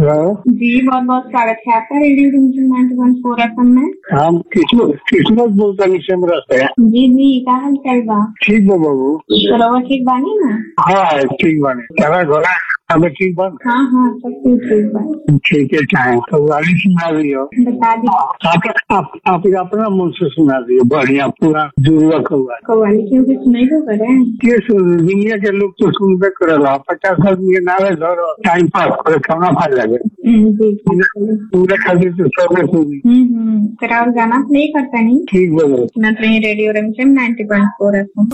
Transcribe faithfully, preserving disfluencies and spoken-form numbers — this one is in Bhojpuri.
हेलो जी, बहुत बहुत स्वागत है आपका रेडियो रिमझिम नाइन्टी पॉइंट फोर एफएम में। हम किस्मत किस्मत बोलता निशमरस है। जी जी, का हाल चाल बा? ठीक बा बाबू। बरोबर ठीक बानी ना? हाँ ठीक बानी। तेरा घोड़ा हमें ठीक बन। हाँ हाँ, सब कुछ ठीक बा। ठीक है, चाहे तो वाली सुना दियो। बता दी। आप आप आप अपना मुंह से सुना दियो, बढ़िया पूरा जुड़वा कौआ। कव्वाली क्यों कि सुनाई को करे? के सुन, दुनिया के लोग तो सुनबे करेला। पचास आदमी के नारे धरो, टाइम पास करे, खाना खा लगे। हम्म, जी जी। पूरे खातिर तो सबे सुनी। हम्म हम्म, तेरा और गाना प्ले करता नहीं? ठीक बोलो। सुनत रही रेडियो रिमझिम नाइन्टी पॉइंट फोर एफएम।